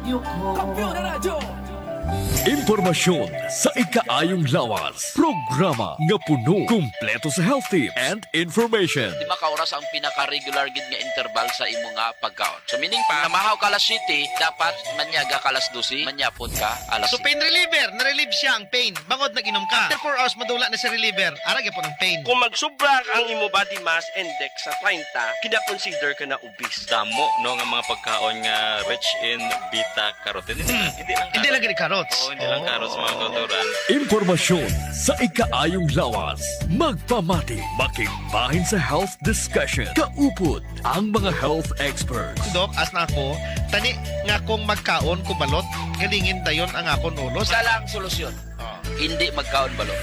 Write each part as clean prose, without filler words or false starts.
radyo ko. Kampiyon na radyo! Impormasyon sa ikaayong lawas. Programa nga puno, kumpleto sa health tips and information. 5 ka oras ang pinaka-regular gid nga interval sa imo nga pagkaon. So meaning pa, namahaw ka alas 7, dapat manyaga ka alas 12, manyapon ka alas So 7. pain reliever, na-relieve siya ang pain. Bangod nag-inom ka. After 4 hours madula na si reliever. Arag po ng pain. Kung magsubra ang imo body mass index sa 30, kina-consider ka na obese. Damo no nga mga pagkaon nga rich in beta carotene. Hindi lang gini carrots. Hindi lang carrots mga kauturan. Impormasyon sa ikaayong lawas. Magpamati, makigbahin sa health discussion. Kaupod ang mga health experts. Dok, as na ako, tani nga kung magkaon ko balot, galingin dayon ang akon ulos. Isa lang solusyon. Hindi magkaon balot.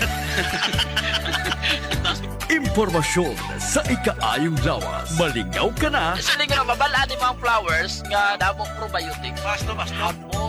Impormasyon sa ikaayong lawas. Malingaw ka na. Sa nga mabalaan ni mga flowers nga damong probiotic. Basta. Ano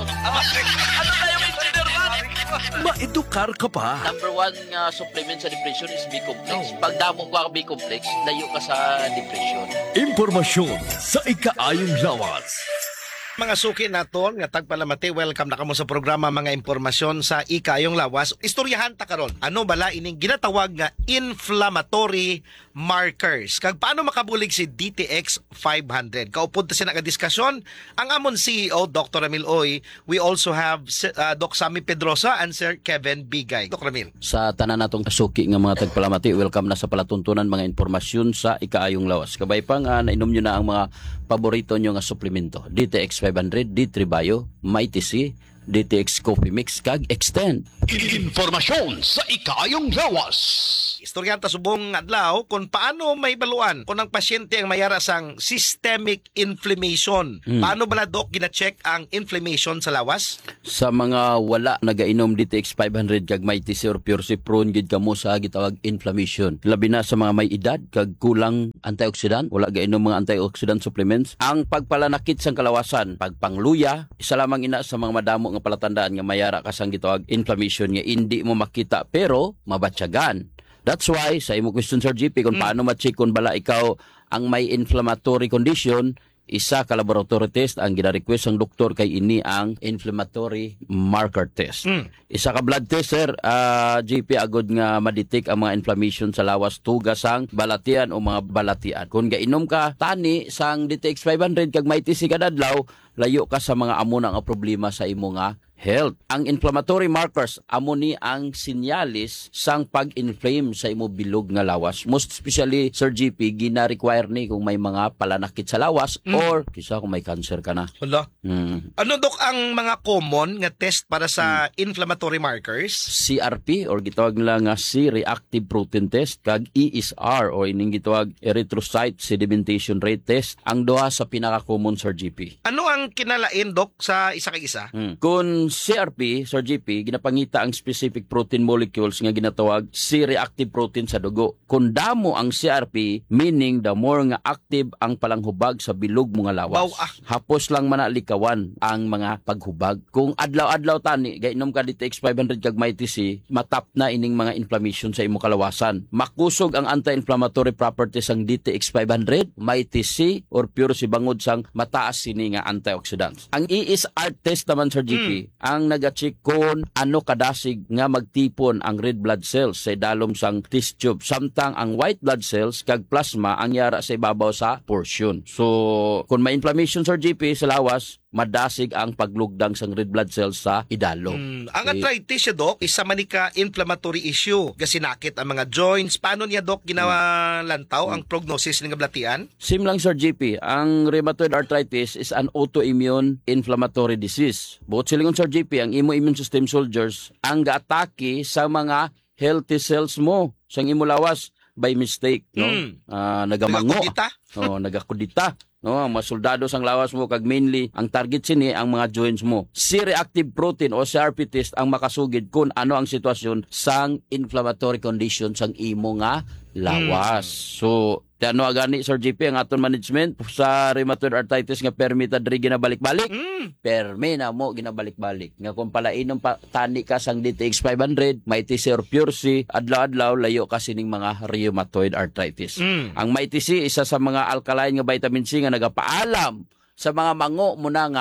na yung engineer man? Maedukar ka pa. Number 1 nga supplement sa depression is B-complex. Pag damo ka B-complex, layo ka sa depression. Impormasyon sa ikaayong lawas. Mga suki naton nga tagpalamati, welcome na kamo sa programa mga impormasyon sa ikayong lawas. Istoryahan ta karon. Ano bala ining ginatawag nga inflammatory markers? Kag paano makabulig si DTX 500? Kaupod ta sina ka diskusyon ang amon CEO Dr. Ramil Oy. We also have Doc Sammy Pedrosa and Sir Kevin Bigay. Dr. Ramil. Sa tanan natong suki nga mga tagpalamati, welcome na sa palatuntunan mga impormasyon sa ikaayong lawas. Kabay pa nga nainom nyo na ang mga paborito nyo nga suplemento. DTX 500, D3 Bio, Mighty C, DTX Coffee Mix, kag Extend. Informasyon sa ikaayong lawas. Istoryahan ta subong adlaw kung paano may baluan kung ang pasyente ang mayara sang systemic inflammation. Paano bala dok gina-check ang inflammation sa lawas? Sa mga wala nagainom DTX 500 kag Mighty C or Pure C, prone gid kamo sa gitawag inflammation. Labi na sa mga may edad kag kulang antioxidant, wala gainom mga antioxidant supplements. Ang pagpalanakit sang kalawasan, pagpangluya, isa lamang ina sa mga madamo nga palatandaan nga mayara ka sang gitawag inflammation nga hindi mo makita pero mabatyagan. That's why sa imo question Sir GP kung paano ma-check kung bala ikaw ang may inflammatory condition, isa ka laboratory test ang gina-request ang doktor kay ini ang inflammatory marker test. Isa ka blood test sir, GP agod nga ma-detect ang mga inflammation sa lawas tugas sang balatian o mga balatian. Kung gainom ka tani sang DTX 500 kag Mighty C kada adlaw, layo ka sa mga amo nga problema sa imo nga health. Ang inflammatory markers amo ni ang sinyalis sang pag-inflame sa imo bilog nga lawas. Most especially Sir GP gina-require ni kung may mga palanakit sa lawas or kisa kung may cancer ka na. Hala. Ano dok ang mga common nga test para sa inflammatory markers? CRP or gitawag nila nga C-reactive protein test kag ESR or ining gitawag erythrocyte sedimentation rate test ang duha sa pinaka-common Sir GP. Ano ang kinalain dok sa isa kay isa? Kung CRP, Sir GP, ginapangita ang specific protein molecules nga ginatawag C-reactive protein sa dugo. Kung damo ang CRP, meaning the more nga active ang palanghubag sa bilog mga lawas. Hapos lang manalikawan ang mga paghubag. Kung adlaw-adlaw tani, gainom ka DTX 500 kag Mighty C, matap na ining mga inflammation sa imo kalawasan. Makusog ang anti-inflammatory properties ang DTX 500, Mighty C, or Pure C bangod sang mataas sini nga antioxidants. Ang ESR test naman Sir GP, ang nag-check kung ano kadasig nga magtipon ang red blood cells sa idalom sang test tube. Samtang ang white blood cells kag plasma ang yara sa ibabaw sa portion. So, kung may inflammation Sir GP sa lawas, madasig ang paglugdang sang red blood cells sa idalom. Ang arthritis siya, Dok, isa manika inflammatory issue. Kasi nakit ang mga joints. Paano niya, Dok, ginawa lantaw ang prognosis ng blatian? Same lang, Sir GP. Ang rheumatoid arthritis is an autoimmune inflammatory disease. Buot silingon, Sir GP, ang imo immune system soldiers ang gaatake sa mga healthy cells mo sa imo lawas by mistake, no? Nagamango. Nagakudita. No, ang mga soldado sang lawas mo kag mainly ang target sini ang mga joints mo. C-reactive protein o CRP test ang makasugid kung ano ang sitwasyon sang inflammatory condition sang imo nga lawas. So, ano agani Sir GP ang aton management sa rheumatoid arthritis nga permi ta diri ginabalik-balik? Permi na mo ginabalik-balik. Nga kung palainom pa tani ka sang DTX 500, Mighty C or Pure C, adlaw-adlaw layo ka sining mga rheumatoid arthritis. Ang Mighty C isa sa mga alkaline nga vitamin C nga nagapaalam sa mga mango mo na nga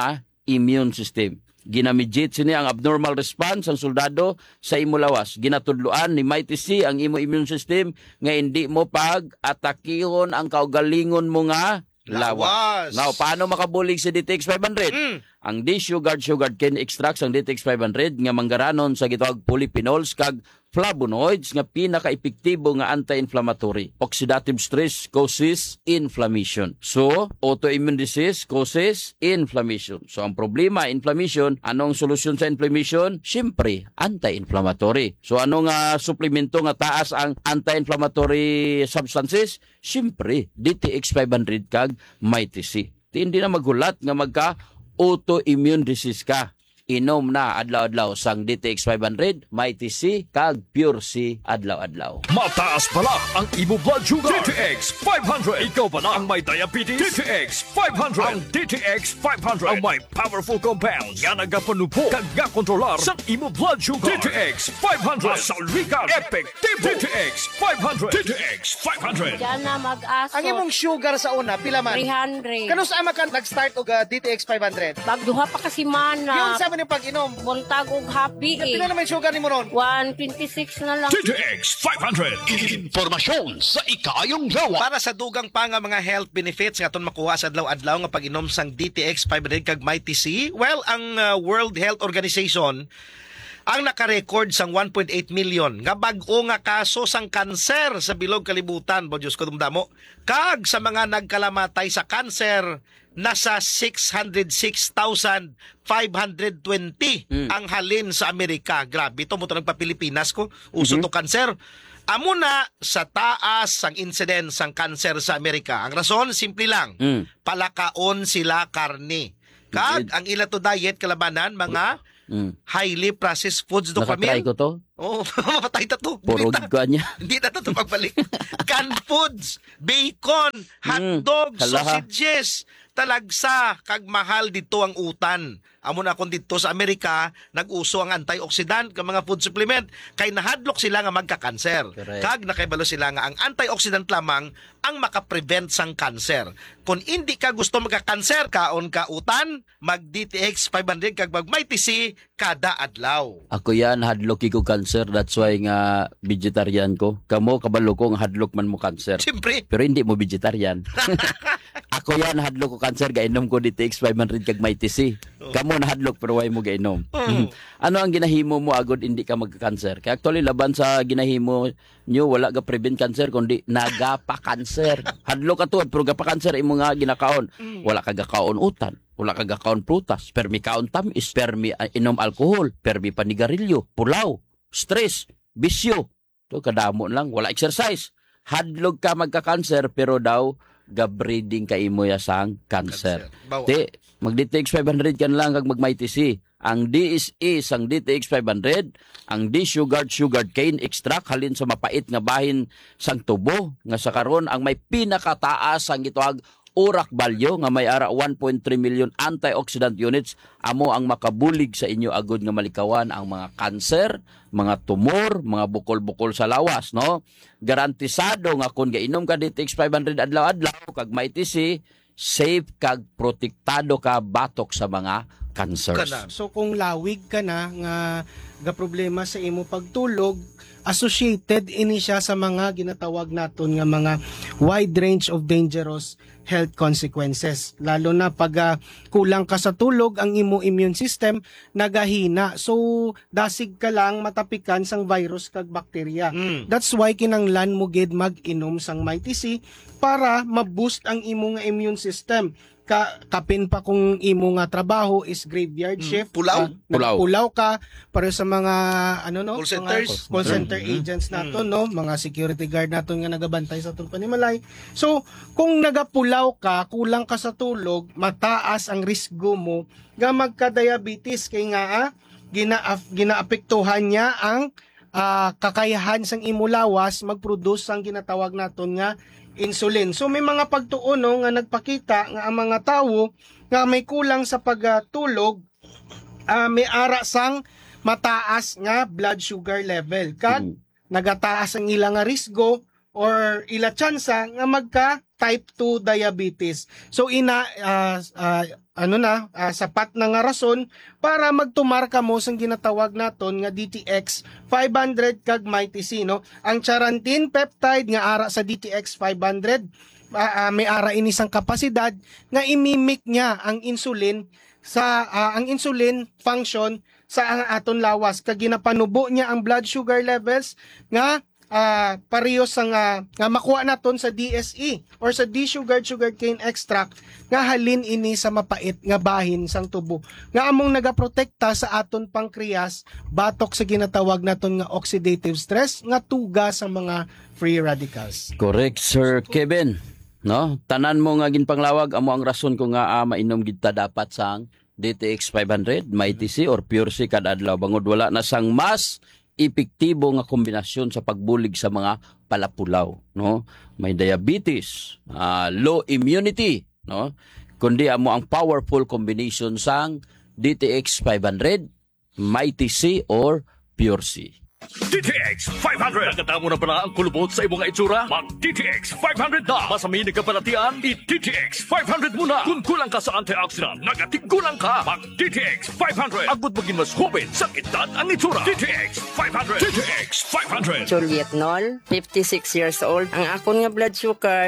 immune system. Ginamidjit sini ang abnormal response ang soldado sa imo lawas. Ginatudloan ni Mighty C ang imo immune system nga hindi mo pag-atakihon ang kaugalingon mo nga lawas. Now, paano makabulig si DTX 500? Ang D-sugar cane extracts ang DTX 500 nga manggaranon sa gitawag polyphenols kag flavonoids nga pinaka-epektibo nga anti-inflammatory. Oxidative stress causes inflammation. So, autoimmune disease causes inflammation. So, ang problema, inflammation, anong solusyon sa inflammation? Siyempre, anti-inflammatory. So, anong suplemento nga taas ang anti-inflammatory substances? Siyempre, DTX 500 kag Mighty C. Hindi na magulat nga magka-autoimmune disease ka. Inom na adlaw-adlaw sang DTX 500, Mighty C, kag Pure C adlaw-adlaw. Mataas pala ang imo blood sugar. DTX 500. Ikaw ba na ang may diabetes? DTX 500. Ang DTX 500 ang may powerful compounds nga nagapanupo kag gakontrolar sa imo blood sugar. DTX 500. Masalikan. Epektibo. DTX 500. DTX 500. Diyan na mag-aso. Ang imong sugar sa una, pila man? 300. Kano sa ama ka nag-start og DTX 500? Pagduha pa kasi Yun mana. sa man yung pag-inom. Buntag og happy Pila naman yung sugar ni mo ron? 126 na lang. DTX 500. Impormasyon sa ikayong lawas. Para sa dugang pa nga mga health benefits nga aton makuha sa adlaw-adlaw nga pag-inom sang DTX 500 kag Mighty C, well, ang World Health Organization ang nakarecord sang 1.8 million nga bag-o nga kaso sang kanser sa bilog kalibutan. Bo Diyos ko dumdamo. Kag sa mga nagkalamatay sa kanser, nasa 606,520 ang halin sa Amerika. Grabe, ito mo ito nagpa-Pilipinas ko. Uso to kanser. Amo na sa taas ang incidence ng kanser sa Amerika. Ang rason, simple lang. Palakaon sila karne. Kag ang ila to diet kalabanan, mga highly processed foods do Nakatry kami. ko to. Oh, mapatay ta to. Puro Dili ta- gigwa niya. Hindi na to pagbalik. Canned foods, bacon, hotdogs, hala ha. sausages, talagsa, kag mahal dito ang utan. Amo na akong dito sa Amerika, nag-uso ang antioxidant ka mga food supplement kay nahadlok sila nga magka-cancer. Correct. Kag nakaibalo sila nga ang antioxidant lamang ang makaprevent sang cancer. Kung hindi ka gusto magka-cancer, kaon ka utan, mag DTX 500 kag mag Mighty C kada adlaw. Ako yan, hadlok ko cancer. That's why nga vegetarian ko. Kamo, kabalo ko nga hadlok man mo cancer. Siyempre, Pero hindi mo vegetarian. Ako yan, hadlok ko cancer. Gainom ko DTX 500 kag Mighty C. Kamo na hadlok pero why mo gainom. Ano ang ginahimo mo agod hindi ka magka-cancer? Kaya actually, laban sa ginahimo nyo, wala ka prevent cancer, kundi nagapa-cancer. Hadlok ka to, pero gapa-cancer imo nga ginakaon. Wala ka gakaon utan. Wala ka gakaon prutas. Permi kaon tamis. Permi inom alcohol. Permi panigarilyo. Pulaw. Stress. Bisyo. To kadamo lang. Wala exercise. Hadlok ka magka-cancer, pero daw ga-breeding ka imo ya sang cancer. Bawa. Di, mag-DTX 500 kan lang kag mag-Mighty C. Ang DSE sang DTX 500, ang D-sugar cane extract halin sa mapait nga bahin sang tubo nga sa karon ang may pinakataas ang gitawag urak value nga may ara 1.3 million antioxidant units amo ang makabulig sa inyo agud nga malikawan ang mga kanser, mga tumor, mga bukol-bukol sa lawas, no? Garantisado nga kun gainom ka DTX 500 adlaw-adlaw kag Mighty C, safe kag protektado ka batok sa mga cancers. Kana. So kung lawig ka na nga problema sa imo pagtulog, associated ini siya sa mga ginatawag naton nga mga wide range of dangerous health consequences. Lalo na pag kulang ka sa tulog, ang imo immune system nagahina. So dasig ka lang matapikan sang virus kag bakterya. That's why kinanglan mo gid mag-inom sang Mighty C para ma-boost ang imo nga immune system. Kapin pa kung imo nga trabaho is graveyard shift. Pulaw. Pulaw ka para sa mga Call centers. mga call center agents naton, no, mga security guard naton nga nagabantay sa atong panimalay. So kung nagapulaw ka, kulang ka sa tulog, mataas ang risgo mo nga magka-diabetes kay nga ginaapektuhan niya ang kakayahan sang imo lawas mag-produce sang ginatawag naton nga insulin. So may mga pagtuon, no, nga nagpakita nga ang mga tawo nga may kulang sa pagtulog, may ara sang mataas nga blood sugar level. Kag nagataas ang ilang nga risgo or ila tsansa nga type 2 diabetes. So sapat na nga rason para magtumarka mo sang ginatawag naton nga DTX 500 kag MyTC, no? Ang charantin peptide nga ara sa DTX 500 may ara ini sang kapasidad nga imimik niya ang insulin sa ang insulin function sa aton lawas kag ginapanubo niya ang blood sugar levels nga parehas nga makuha naton sa DSE or sa sugarcane extract nga halin ini sa mapait nga bahin sang tubo nga among nagaprotekta sa aton pancreas batok sa ginatawag naton nga oxidative stress nga tuga sa mga free radicals. Correct, Sir Kevin. No? Tanan mo nga ginpanglawag amo ang rason ko nga mainom gid ta dapat sang DTX 500, MyTC or Pure C kada adlaw bangod wala na sang mas epektibo nga kombinasyon sa pagbulig sa mga palapulaw, no? May diabetes, low immunity, no? Kundi amo ang powerful combination sang DTX 500, MyTC or Pure C. DTX 500. Nakatamo na pala ang kulubot sa imong itsura? Mag DTX 500 na. Masamin ka palatian, i-DTX 500 muna. Kung kulang ka sa antioxidant, nagatigulang ka. Mag DTX 500. Agot maging mas hubin sa edad ang itsura. DTX 500. DTX 500. Juliet Nol, 56 years old. Ang akon nga blood sugar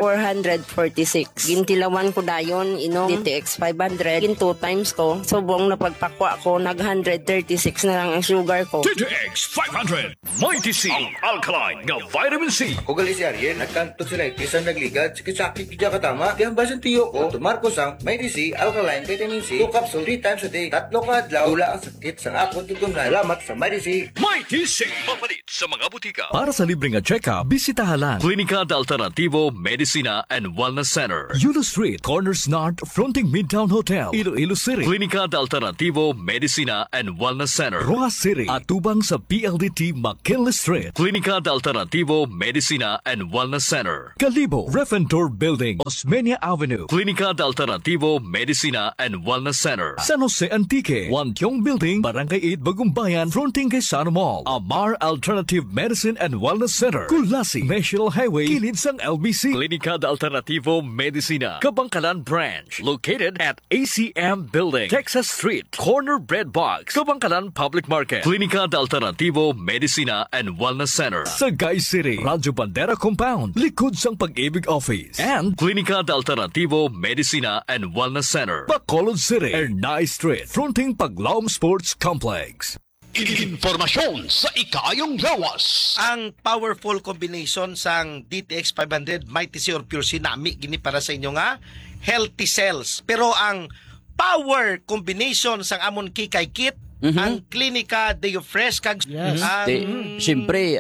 446. Gintilawan ko dayon inom DTX 500. Gin 2 times ko. Subong na pagpakwa ko nag 136 na lang ang sugar ko. DTX 500. MyTC, ang alkaline nga vitamin C. Kung galing si Ariel, nagkanto sila isang nagligad, sakit-sakit kaya katama. Kaya basan tiyo ko, tumarko sang MyTC, alkaline vitamin C, 2 capsule 3 times a day, 3 ka adlaw, wala ang sakit sa akong tutong na. Salamat sa MyTC. MyTC, mapalit sa mga butika. Para sa libreng check-up, bisitahan lang Klinika de Alternativo Medicina and Wellness Center, Yulo Street, Corners North, fronting Midtown Hotel, Iloilo City. Klinika de Alternativo Medicina and Wellness Center, Rojas City, atubang sa PLDT McKinley Street. Klinika de Alternativo Medicina and Wellness Center, Calibo, Refentor Building, Osmeña Avenue. Klinika de Alternativo Medicina and Wellness Center, San Jose Antique, Wantiong Building, Barangay 8, Bagumbayan, fronting kay Sana Mall. Amar Alternative Medicine and Wellness Center, Kulasi, National Highway, kilid sang LBC. Klinika de Alternativo Medicina, Kabangkalan Branch, located at ACM Building, Texas Street, Corner Bread Box, Kabangkalan Public Market. Klinika de Alternativo Medicina and Wellness Center, Sagay City, Radyo Bandera Compound, likod sang Pag-ibig Office, and Klinika de Alternativo Medicina and Wellness Center, Bacolod City, Ernay Street, fronting Paglaom Sports Complex. Informasyon sa ikayong lawas. Ang powerful combination sang DTX 500, MyTC or Pure C nami gini para sa inyo nga healthy cells. Pero ang power combination sang amon kikay kit ang Klinika Diofresh kag ang Siyempre,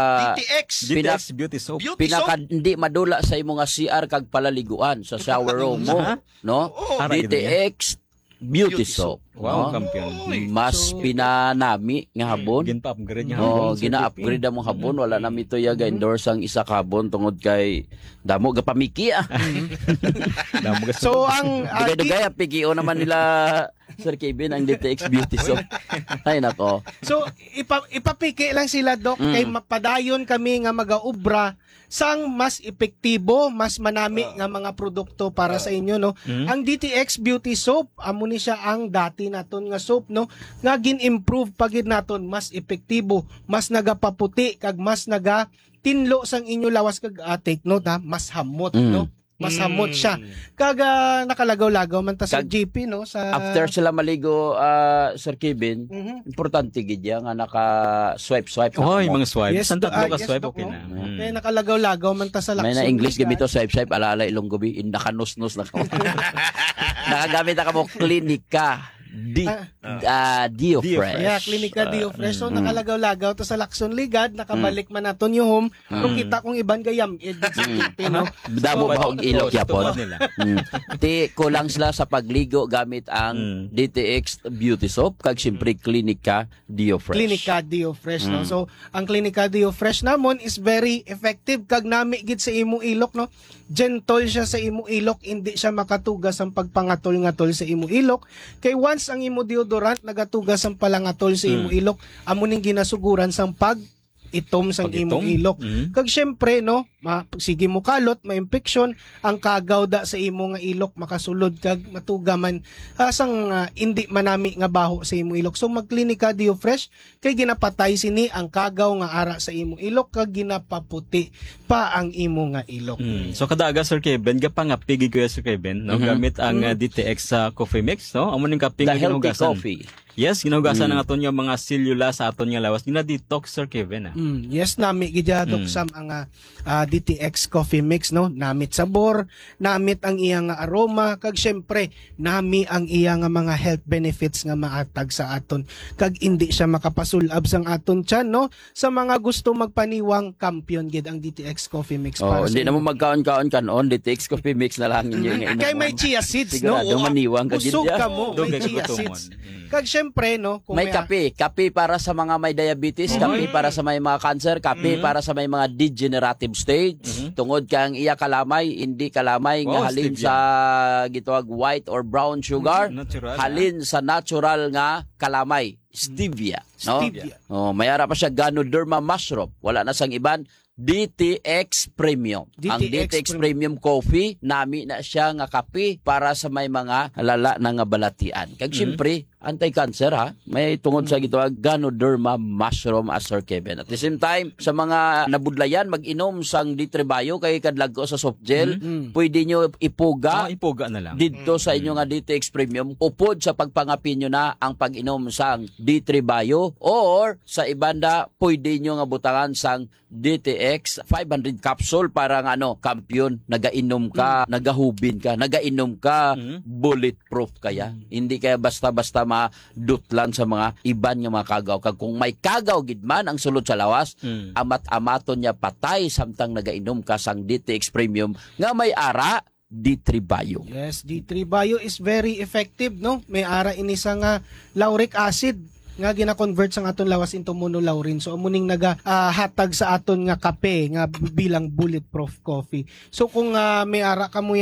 DTX Beauty Soap. pinaka hindi madula sa imong nga CR kag palaliguan sa shower room mo, no? DTX Beauty Soap. Wow, no? kampiyon. Mas pinanami nga habon. Gina-upgrade niya. Gina-upgrade mo habon, wala na mito ya ga-endorse ang isa ka habon tungod kay damo gapamiki So ang dugay pigio naman nila Sir Kevin ang DTX Beauty Soap. Ay nako. So ipapiki lang sila Dok kay mapadayon kami nga magaubra sang mas epektibo, mas manami nga mga produkto para sa inyo, no. Ang DTX Beauty Soap amo ni siya ang dati naton nga soap, no, nga gin-improve pagid naton, mas epektibo, mas nagapaputi kag mas naga tinlo sang inyo lawas kag take note ha, mas hamot, no. Mas hamot siya. Kag nakalagaw-lagaw man ta sa GP, no, sa after sila maligo, Sir Kevin, importante gid ya nga naka-swipe na. Oy, mga swipe. Yes, Tatlo ka yes, swipe, Dok, okay no? na. Kaya nakalagaw-lagaw man ta sa May Lacson. na English gamito swipe ala Ilonggobi in nakanus-nus na. Nakagamit ka mo Klinika Diofresh. Yeah, Klinika Diofresh. So nakalagaw-lagaw to sa Lacson Ligad, nakabalik man naton yung home. Kung kita kong ibang gayam, no? Damo ba og ilok yapon. Ti kulang sila sa pagligo gamit ang DTX Beauty Soap kag siyempre Klinika Diofresh. Klinika Diofresh, no. So ang Klinika Diofresh namon is very effective kag nami gid sa imong ilok, no. Gentle siya sa imong ilok, hindi siya makatugas ang pagpangatol-ngatol sa imong ilok. Kay once ang imo deodorant nagatugas ang palangatol sa imong ilok, amo ning ginasuguran sang pag itom sang Pag-itom? imong ilok. Kag syempre no, sige mo kalot, ma-infection ang kagaw da sa imo nga ilok, makasulod kag matugaman sang hindi manami nga baho sa imong ilok. So magklinika Dio Fresh kay ginapatay sini ang kagaw nga ara sa imong ilok kag ginapaputi pa ang imo nga ilok. So kadaga Sir Kevin, gapa nga pigi ko Sir Kevin, no, gamit ang DTX sa coffee mix, no? Amo ning kaping The healthy ginugasan. coffee. Yes, ginugasan na aton yung mga selula sa aton nga lawas. Gina-detox Sir Kevin. Yes, nami gidadok sam ang DTX coffee mix, no? Namit sabor, namit ang iyang aroma, kag syempre nami ang iyang mga health benefits nga maatag sa aton. Kag hindi siya makapasulab sang aton tiyan, no? Sa mga gusto magpaniwang kampiyon gid ang DTX coffee mix para Hindi na mo magkaon-kaon kanon, DTX coffee mix na lang inyo nga kay may chia seeds, no? Sigurado maniwang ka Busog gid. ka mo, may Dugay chia kagutomon. seeds. Kag syempre, no? Kung May kape para sa mga may diabetes, kape para sa may mga cancer, kape para sa may mga degenerative stage. Tungod kang iya kalamay, hindi kalamay nga halin stevia. sa gitawag white or brown sugar, Natural, halin sa natural nga kalamay, stevia, no? Stevia. Oh, mayara pa siya Ganoderma mushroom. Wala na sang iban, DTX Premium. Ang DTX Premium Coffee, nami na siya nga kape para sa may mga lala na nga balatian. Kag syempre, anti-cancer ha. May tungod sa gitawag Ganoderma mushroom as Sir Kevin. At the same time, sa mga nabudlayan, mag-inom sang Ditribayo kay kadlag ko sa soft gel, pwede nyo ipuga Ipuga na lang. dito sa inyo nga DTX Premium, upod sa pagpangapin nyo na ang pag-inom sang Ditribayo, or sa ibanda, pwede nyo nga butangan sang DTX 500 capsule para nga kampiyon, nagainom ka, nagahubin ka, nagainom ka, bulletproof kaya. Hindi kaya basta-basta madutlan sa mga iban nga mga kagaw. Kag kung may kagaw gid man ang sulod sa lawas, amat-amaton niya patay samtang nagainom ka sang DTX Premium nga may ara D3 Bio. Yes, D3 Bio is very effective, no? May ara ini sa nga lauric acid nga gina-convert sang aton lawas into monolaurin. So amuning hatag sa aton nga kape nga bilang bulletproof coffee. So kung may ara ka mo